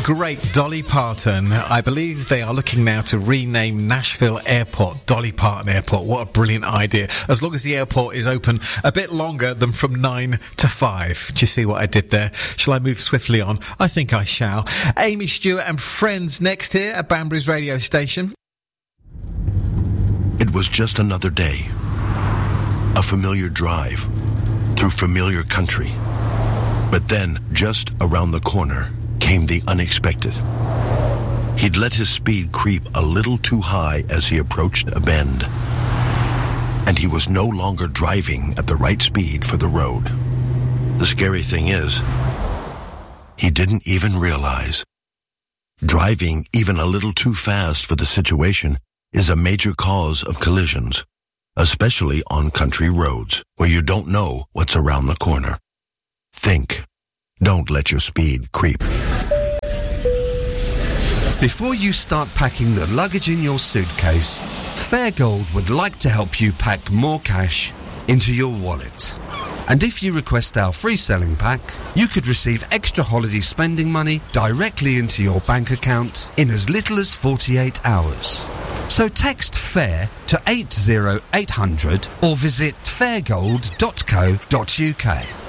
great Dolly Parton. I believe they are looking now to rename Nashville Airport Dolly Parton Airport. What a brilliant idea. As long as the airport is open a bit longer than from 9 to 5. Do you see what I did there? Shall I move swiftly on? I think I shall. Amy Stewart and Friends next here at Banbury's radio station. It was just another day. A familiar drive through familiar country. But then, just around the corner, came the unexpected. He'd let his speed creep a little too high as he approached a bend. And he was no longer driving at the right speed for the road. The scary thing is, he didn't even realize. Driving even a little too fast for the situation is a major cause of collisions, especially on country roads where you don't know what's around the corner. Think. Don't let your speed creep. Before you start packing the luggage in your suitcase, Fairgold would like to help you pack more cash into your wallet. And if you request our free selling pack, you could receive extra holiday spending money directly into your bank account in as little as 48 hours. So text FAIR to 80800 or visit fairgold.co.uk.